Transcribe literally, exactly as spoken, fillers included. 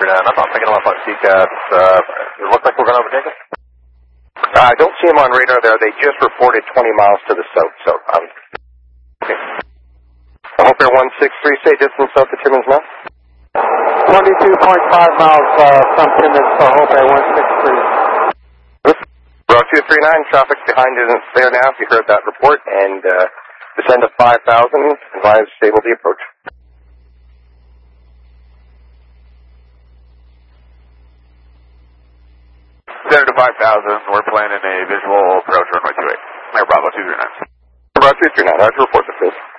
nine. I'm not picking him up on C CATs. Uh, it looks like we're going to overtake him. Uh, I don't see him on radar there. They just reported twenty miles to the south, so, um, okay. I hope Air one six three, stay distance south of Timmins now. twenty-two point five miles uh, from Timmins to Hope Air one six three. Route two three nine, traffic behind is there now, if you heard that report, and uh, descend to five thousand, advise stable the approach. Center to five thousand, we're planning a visual approach runway two eight. Air Bravo two three nine. Bravo two three nine, I have to report the field.